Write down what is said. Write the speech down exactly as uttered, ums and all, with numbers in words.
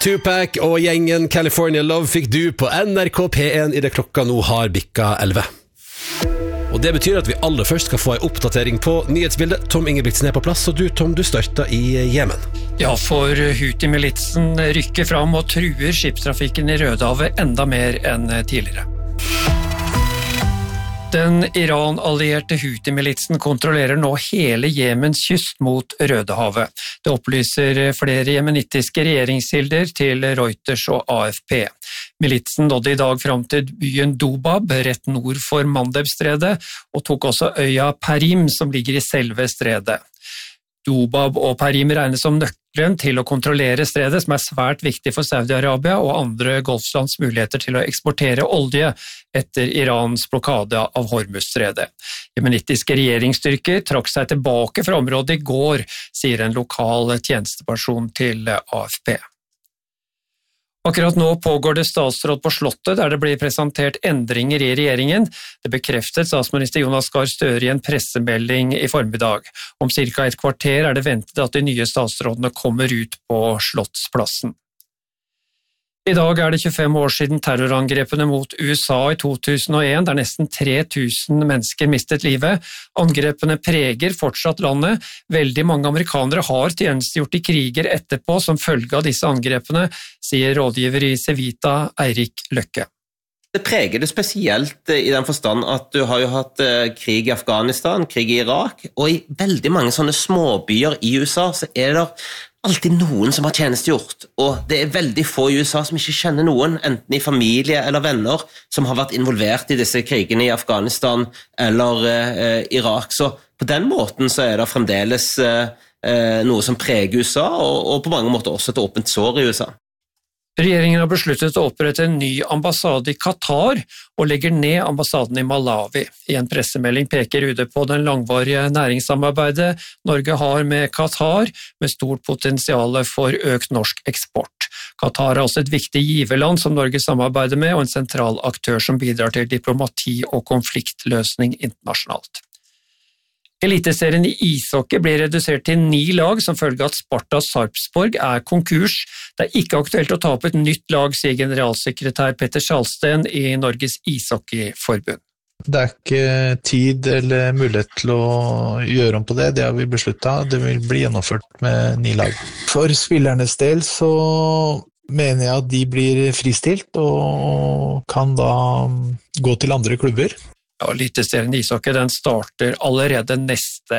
Tupac og gjengen California Love fikk du på N R K P én I det klokka nå har bikka elleve. Og det betyr at vi aller først skal få en oppdatering på nyhetsbildet. Tom Ingebrigtsen er på plass, og du, Tom, du starter I Jemen. Ja, for Houthi-militsen rykker fram og truer skipstrafikken I Rødehavet enda mer enn tidligere. Den Iran-allierte Houthi-militsen kontrollerer nå hele Jemens kyst mot Rødehavet. Det opplyser flere jemenittiske regjeringskilder til Reuters og A F P. Militsen nådde I dag fram til byen Dobab, rett nord for Mandeb-stredet, og tok også øya Perim, som ligger I selve stredet. Dobab og Perim regnes som nøkkelen til å kontrollere stredet, som er svært viktig for Saudi-Arabia og andre golflands muligheter til å eksportere olje etter Irans blokade av Hormuz-stredet. Jemenittiske regjeringsstyrker trakk seg tilbake fra området I går, sier en lokal tjenesteperson til A F P. Akkurat nå pågår det statsråd på Slottet, der det blir presentert endringer I regjeringen. Det bekreftet statsminister Jonas Gahr Støre I en pressemelding I formiddag. Om cirka et kvarter er det ventet at de nye statsrådene kommer ut på Slottsplassen. I dag er det tjuefem år siden terrorangrepene mot U S A I to tusen og en, der nesten tre tusen mennesker mistet livet. Angrepene preger fortsatt landet. Veldig mange amerikanere har tjenestegjort I kriger etterpå som følge av disse angrepene, sier rådgiver I Civita Eirik Løkke. Det preger det spesielt I den forstand at du har jo hatt krig I Afghanistan, krig I Irak, og I veldig mange sånne småbyer I U S A så er det alltid noen som har tjenestegjort, og det er veldig få I U S A som ikke kjenner noen, enten I familie eller venner, som har vært involvert I disse krigene I Afghanistan eller eh, Irak. Så på den måten så er det fremdeles eh, noe som preger U S A, og, og på mange måter også et åpent sår I U S A. Regjeringen har besluttet å opprette en ny ambassade I Qatar og legger ned ambassaden I Malawi. I en pressemelding peker U D på den langvarige næringssamarbeidet Norge har med Qatar, med stort potensial for økt norsk eksport. Qatar er også et viktig giverland som Norge samarbeider med, og en sentral aktør som bidrar til diplomati og konfliktløsning internasjonalt. Eliteserien I ishockey blir redusert til ni lag som følge at Sparta Sarpsborg er konkurs. Det er ikke aktuelt å ta opp et nytt lag, sier generalsekretær Petter Salsten I Norges ishockeyforbund. Det er ikke tid eller mulighet til å gjøre om på det, det har vi besluttet. Det vil bli gjennomført med ni lag. For spillernes del så mener jeg at de blir fristilt og kan da gå til andre klubber. Ja, Eliteserien I ishockey den starter allerede neste